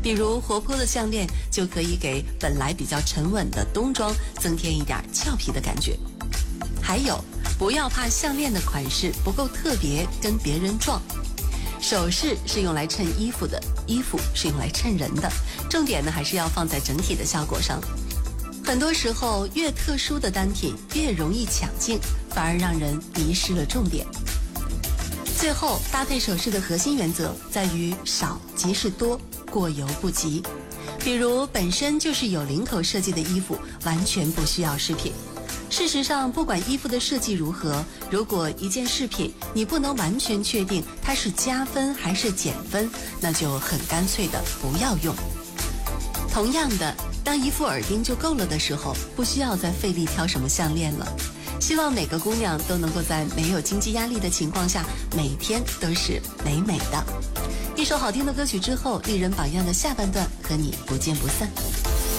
比如活泼的项链就可以给本来比较沉稳的冬装增添一点俏皮的感觉。还有，不要怕项链的款式不够特别，跟别人撞。首饰是用来衬衣服的，衣服是用来衬人的，重点呢还是要放在整体的效果上。很多时候，越特殊的单品越容易抢镜，反而让人迷失了重点。最后，搭配首饰的核心原则在于少即是多，过犹不及。比如本身就是有领口设计的衣服，完全不需要饰品。事实上，不管衣服的设计如何，如果一件饰品你不能完全确定它是加分还是减分，那就很干脆的不要用。同样的，当一副耳钉就够了的时候，不需要再费力挑什么项链了。希望每个姑娘都能够在没有经济压力的情况下，每天都是美美的。一首好听的歌曲之后，丽人榜样的下半段和你不见不散。